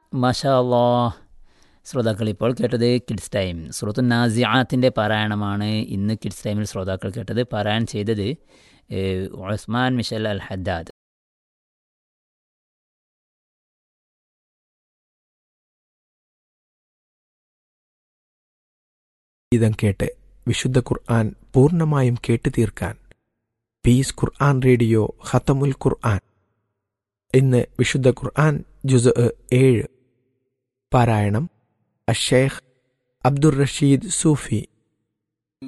മാഷാ അല്ലാഹ്. ശ്രോതാക്കൾ ഇപ്പോൾ കേട്ടത് കിഡ്സ് ടൈം സൂറത്തു നാസിആത്തിൻ്റെ പാരായണമാണ് ഇന്ന് കിഡ്സ് ടൈമിൽ ശ്രോതാക്കൾ കേട്ടത്. പാരായണം ചെയ്തത് ഉസ്മാൻ മിഷൽ അൽ ഹദ്ദാദ്. ഗീതം കേട്ട് വിശുദ്ധ ഖുർആൻ പൂർണ്ണമായും കേട്ടു തീർക്കാൻ പീസ് ഖുർആൻ റേഡിയോ ഖത്തമുൽ ഖുർആൻ. ഇന്ന് വിശുദ്ധ ഖുർആൻ ജുസ് 7 പാരായണം അഷേഖ് അബ്ദുർ റഷീദ് സൂഫി.